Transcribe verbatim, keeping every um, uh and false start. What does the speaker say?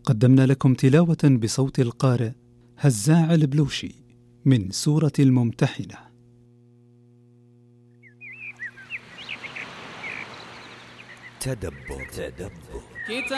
قدمنا لكم تلاوة بصوت القارئ هزاع البلوشي من سورة الممتحنة. تدبر تدبر